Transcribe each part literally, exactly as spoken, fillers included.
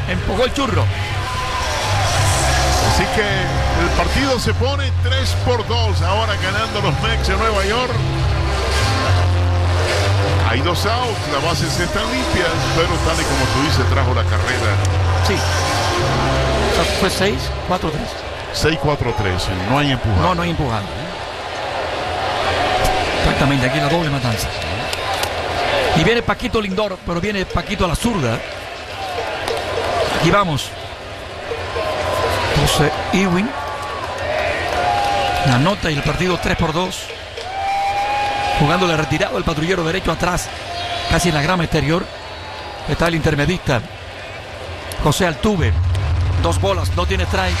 empujó el churro. Así que el partido se pone tres por dos. Ahora ganando los Mets de Nueva York. Hay dos outs, las bases están limpias, pero tal y como tú dices, trajo la carrera. Sí. O sea, fue seis cuatro tres. seis cuatro tres, no hay empujado. No, no hay empujado. Exactamente, aquí la doble matanza. Y viene Paquito Lindor, pero viene Paquito a la zurda. Aquí vamos. Entonces, Ewing. La nota y el partido tres por dos. Jugándole retirado el patrullero derecho atrás, casi en la grama exterior. Está el intermedista José Altuve. Dos bolas, no tiene strike.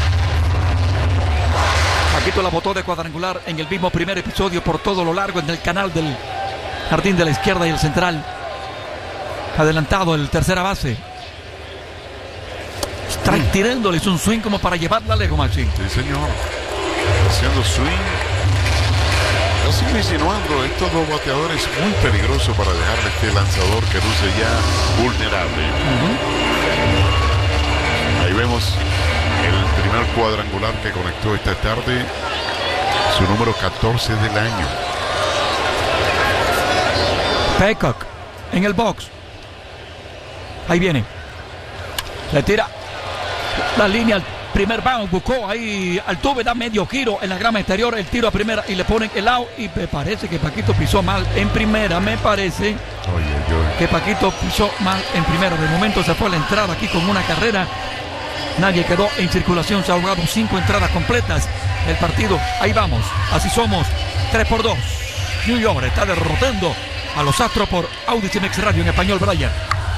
Paquito la botó de cuadrangular en el mismo primer episodio por todo lo largo en el canal del jardín de la izquierda y el central. Adelantado el tercera base. Strike mm. tirándole, es un swing como para llevarla lejos, Maxi. Sí, señor. Haciendo swing. Yo sigo insinuando, estos dos bateadores muy peligrosos para dejarle este lanzador que luce ya vulnerable. Uh-huh. Ahí vemos el primer cuadrangular que conectó esta tarde, su número catorce del año. Peacock en el box. Ahí viene. Le tira la línea al primer bound, buscó ahí Altuve, da medio giro en la grama exterior, el tiro a primera y le ponen el out y me parece que Paquito pisó mal en primera, me parece oye, oye. que Paquito pisó mal en primera. De momento se fue a la entrada aquí con una carrera, nadie quedó en circulación, se ha jugado cinco entradas completas el partido. Ahí vamos, así somos, tres por dos. New York está derrotando a los Astros por Audition X Radio en español, Brian.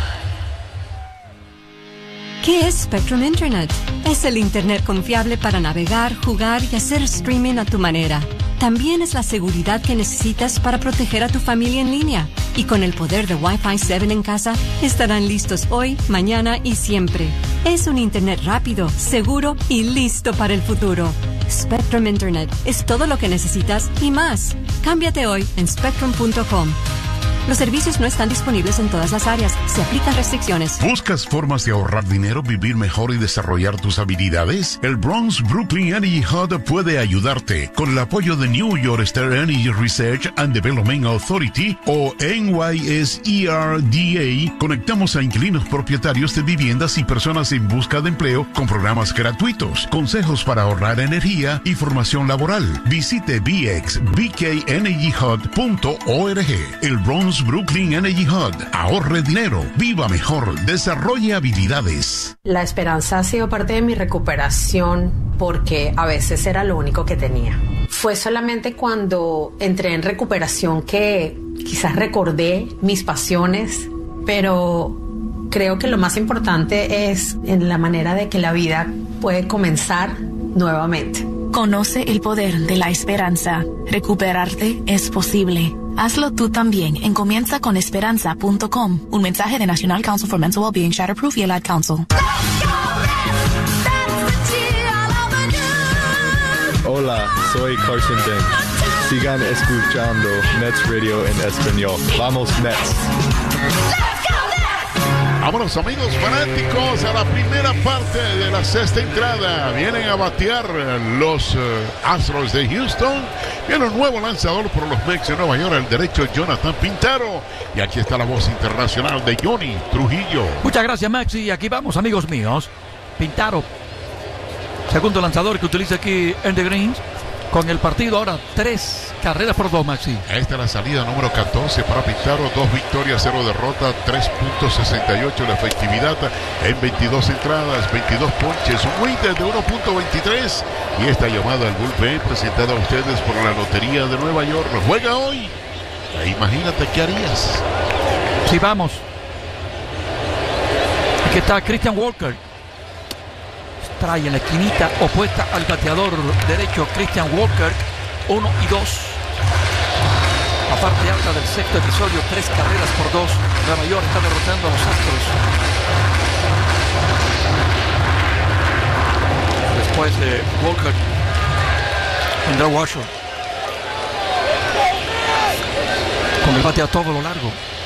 ¿Qué es Spectrum Internet? Es el Internet confiable para navegar, jugar y hacer streaming a tu manera. También es la seguridad que necesitas para proteger a tu familia en línea. Y con el poder de Wi-Fi siete en casa, estarán listos hoy, mañana y siempre. Es un Internet rápido, seguro y listo para el futuro. Spectrum Internet es todo lo que necesitas y más. Cámbiate hoy en spectrum punto com. Los servicios no están disponibles en todas las áreas. Se aplican restricciones. ¿Buscas formas de ahorrar dinero, vivir mejor y desarrollar tus habilidades? El Bronx Brooklyn Energy Hub puede ayudarte. Con el apoyo de New York State Energy Research and Development Authority o N Y S E R D A, conectamos a inquilinos propietarios de viviendas y personas en busca de empleo con programas gratuitos, consejos para ahorrar energía y formación laboral. Visite b x b k energy hub punto org. El Bronx Brooklyn Energy Hub. Ahorre dinero, viva mejor, desarrolle habilidades. La esperanza ha sido parte de mi recuperación porque a veces era lo único que tenía. Fue solamente cuando entré en recuperación que quizás recordé mis pasiones, pero creo que lo más importante es en la manera de que la vida puede comenzar nuevamente. Conoce el poder de la esperanza. Recuperarte es posible. Hazlo tú también en comienza con esperanza punto com. Un mensaje de National Council for Mental Wellbeing, Shatterproof y el Ad Council. Hola, soy Carson Bench. Sigan escuchando Mets Radio en español. Vamos Mets. Vámonos, amigos fanáticos, a la primera parte de la sexta entrada. Vienen a batear los uh, Astros de Houston. Viene un nuevo lanzador por los Mets de Nueva York, el derecho Jonathan Pintaro. Y aquí está la voz internacional de Johnny Trujillo. Muchas gracias, Maxi. Y aquí vamos, amigos míos. Pintaro, segundo lanzador que utiliza aquí en The Greens. Con el partido ahora tres carreras por dos, Maxi. Esta es la salida número catorce para Pintaro. Dos victorias, cero derrotas, tres punto sesenta y ocho la efectividad en veintidós entradas, veintidós ponches, un Winter de uno punto veintitrés. Y esta llamada al bullpen presentada a ustedes por la Lotería de Nueva York. Juega hoy. E imagínate qué harías. Sí, vamos. Aquí está Christian Walker. Trae en la esquinita opuesta al bateador derecho Christian Walker, uno y dos. La parte alta del sexto episodio, tres carreras por dos. Nueva York está derrotando a los Astros. Después de Walker, vendrá Washer. Con el bate a todo lo largo.